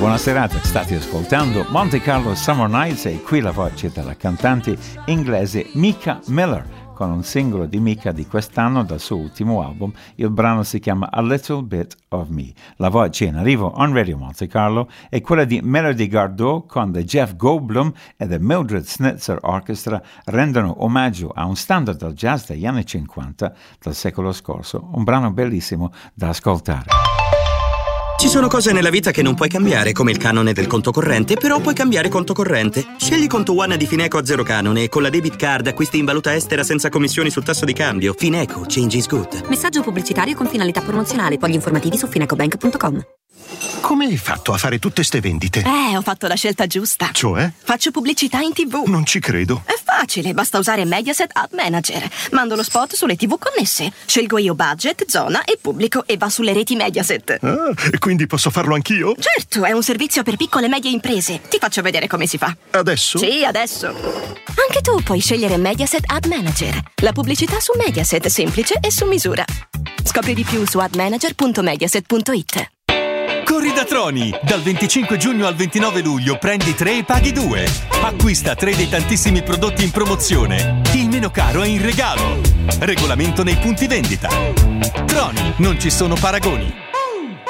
buona serata, state ascoltando Monte Carlo Summer Nights e qui la voce della cantante inglese Micah Miller con un singolo di Micah di quest'anno dal suo ultimo album. Il brano si chiama A Little Bit of Me. La voce in arrivo on Radio Monte Carlo è quella di Melody Gardot con The Jeff Goldblum e The Mildred Snitzer Orchestra rendono omaggio a un standard del jazz degli anni 50 del secolo scorso, un brano bellissimo da ascoltare. Ci sono cose nella vita che non puoi cambiare, come il canone del conto corrente, però puoi cambiare conto corrente. Scegli Conto One di Fineco a zero canone e con la debit card acquisti in valuta estera senza commissioni sul tasso di cambio. Fineco, change is good. Messaggio pubblicitario con finalità promozionale. Fogli informativi su finecobank.com. Come hai fatto a fare tutte ste vendite? Ho fatto la scelta giusta. Cioè? Faccio pubblicità in TV. Non ci credo. È facile, basta usare Mediaset Ad Manager. Mando lo spot sulle TV connesse. Scelgo io budget, zona e pubblico e va sulle reti Mediaset. Ah, quindi posso farlo anch'io? Certo, è un servizio per piccole e medie imprese. Ti faccio vedere come si fa. Adesso? Sì, adesso. Anche tu puoi scegliere Mediaset Ad Manager. La pubblicità su Mediaset, semplice e su misura. Scopri di più su admanager.mediaset.it. Corri da Troni! Dal 25 giugno al 29 luglio prendi 3 e paghi 2. Acquista 3 dei tantissimi prodotti in promozione. Il meno caro è in regalo. Regolamento nei punti vendita. Troni, non ci sono paragoni.